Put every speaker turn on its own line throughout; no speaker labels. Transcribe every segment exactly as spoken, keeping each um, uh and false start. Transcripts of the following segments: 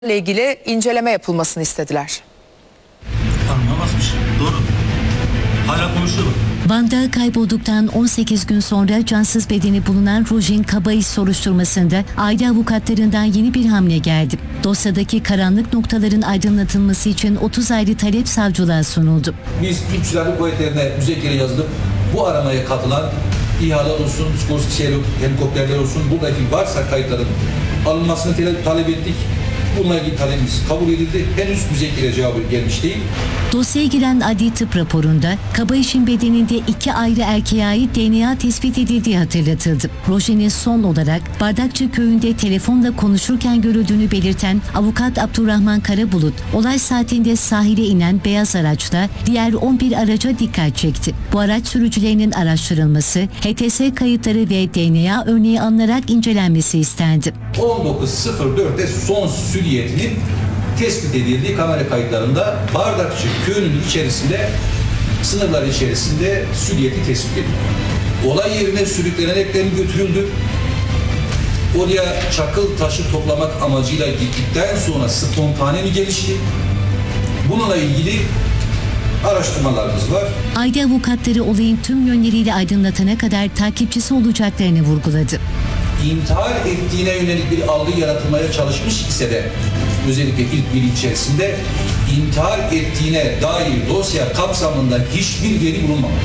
ile ilgili inceleme yapılmasını istediler.
Anlamazmış. Doğru. Hala konuşuyor bak.
Van'da kaybolduktan on sekiz gün sonra cansız bedeni bulunan Rojin Kabayis soruşturmasında aile avukatlarından yeni bir hamle geldi. Dosyadaki karanlık noktaların aydınlatılması için otuz ayrı talep savcılığa sunuldu.
Biz Türk Silahlı Kuvvetleri'ne müzekkere yazılıp bu aramaya katılan İHA'lar olsun, Skorsky helikopterler olsun, buradaki varsa kayıtların alınmasını talep ettik. Bununla ilgili talebimiz kabul edildi. Henüz müzekkere cevabı gelmiş değil.
Dosyaya giren adli tıp raporunda Kabayis'in bedeninde iki ayrı erkeğe ait D N A tespit edildiği hatırlatıldı. Rojin'in son olarak Bardakçı köyünde telefonla konuşurken görüldüğünü belirten avukat Abdurrahman Karabulut, olay saatinde sahile inen beyaz araçla diğer on bir araca dikkat çekti. Bu araç sürücülerinin araştırılması, H T S kayıtları ve D N A örneği alınarak incelenmesi istendi.
on dokuz sıfır dörtte son süriyetinin tespit edildiği kamera kayıtlarında Bardakçı köyünün içerisinde, sınırlar içerisinde süriyeti tespit edildi. Olay yerine sürükleneneklerin götürüldü. Oraya çakıl taşı toplamak amacıyla gittikten sonra spontane mi gelişti? Bununla ilgili araştırmalarımız var.
Aile avukatları olayın tüm yönleriyle aydınlatana kadar takipçisi olacaklarını vurguladı.
İntihar ettiğine yönelik bir algı yaratılmaya çalışmış ise de özellikle ilk bir içerisinde intihar ettiğine dair dosya kapsamında hiçbir veri bulunmamaktadır.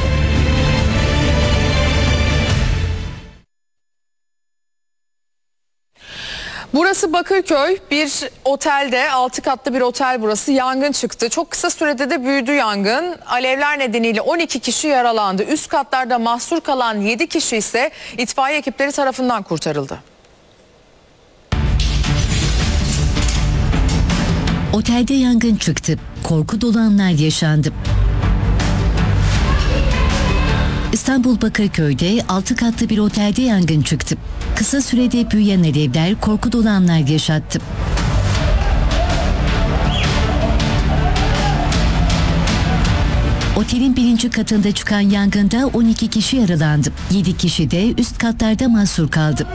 Burası Bakırköy, bir otelde, altı katlı bir otel burası. Yangın çıktı. Çok kısa sürede de büyüdü yangın. Alevler nedeniyle on iki kişi yaralandı. Üst katlarda mahsur kalan yedi kişi ise itfaiye ekipleri tarafından kurtarıldı.
Otelde yangın çıktı. Korku dolu anlar yaşandı. İstanbul Bakırköy'de altı katlı bir otelde yangın çıktı. Kısa sürede büyüyen alevler korku dolu anlar yaşattı. Otelin birinci katında çıkan yangında on iki kişi yaralandı. yedi kişi de üst katlarda mahsur kaldı.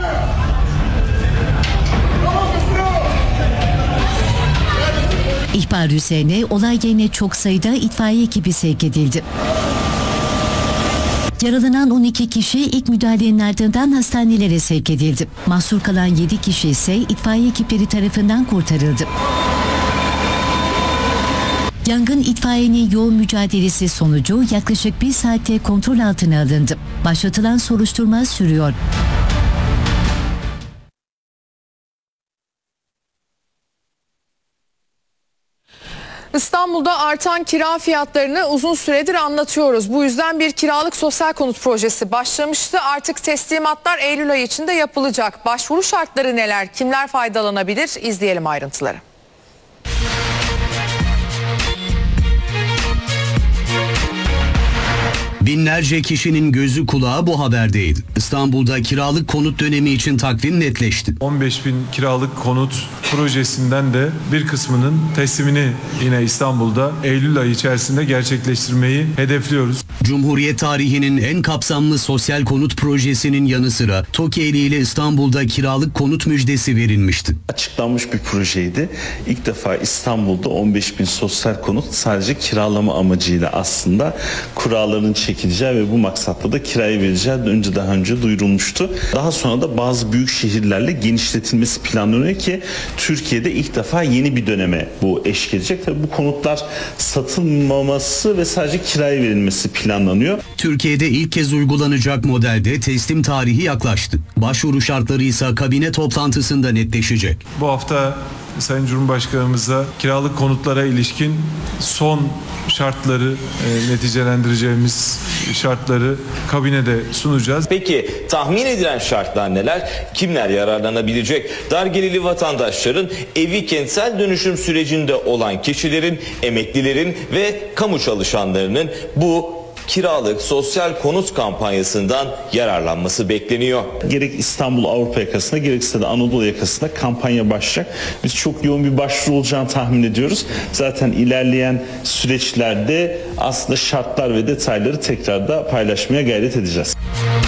İhbar üzerine olay yerine çok sayıda itfaiye ekibi sevk edildi. Yaralanan on iki kişi ilk müdahalenin ardından hastanelere sevk edildi. Mahsur kalan yedi kişi ise itfaiye ekipleri tarafından kurtarıldı. Yangın itfaiyenin yoğun mücadelesi sonucu yaklaşık bir saatte kontrol altına alındı. Başlatılan soruşturma sürüyor.
İstanbul'da artan kira fiyatlarını uzun süredir anlatıyoruz. Bu yüzden bir kiralık sosyal konut projesi başlamıştı. Artık teslimatlar Eylül ayı içinde yapılacak. Başvuru şartları neler? Kimler faydalanabilir? İzleyelim ayrıntıları.
Binlerce kişinin gözü kulağı bu haberdeydi. İstanbul'da kiralık konut dönemi için takvim netleşti.
on beş bin kiralık konut projesinden de bir kısmının teslimini yine İstanbul'da Eylül ayı içerisinde gerçekleştirmeyi hedefliyoruz.
Cumhuriyet tarihinin en kapsamlı sosyal konut projesinin yanı sıra TOKİ ile İstanbul'da kiralık konut müjdesi verilmişti.
Açıklanmış bir projeydi. İlk defa İstanbul'da on beş bin sosyal konut sadece kiralama amacıyla aslında kuralların çekileceği ve bu maksatla da kiraya verileceği önce daha önce duyurulmuştu. Daha sonra da bazı büyük şehirlerle genişletilmesi planlanıyor ki Türkiye'de ilk defa yeni bir döneme bu eşlik edecek. Tabii bu konutlar satılmaması ve sadece kiraya verilmesi planlanıyor.
Türkiye'de ilk kez uygulanacak modelde teslim tarihi yaklaştı. Başvuru şartları ise kabine toplantısında netleşecek.
Bu hafta Sayın Cumhurbaşkanımıza kiralık konutlara ilişkin son şartları, e, neticelendireceğimiz şartları kabinede sunacağız.
Peki tahmin edilen şartlar neler? Kimler yararlanabilecek? Dar gelirli vatandaşların, evi kentsel dönüşüm sürecinde olan kişilerin, emeklilerin ve kamu çalışanlarının bu kiralık sosyal konut kampanyasından yararlanması bekleniyor.
Gerek İstanbul Avrupa yakasında gerekse de Anadolu yakasında kampanya başlayacak. Biz çok yoğun bir başvuru olacağını tahmin ediyoruz. Zaten ilerleyen süreçlerde aslında şartlar ve detayları tekrar da paylaşmaya gayret edeceğiz.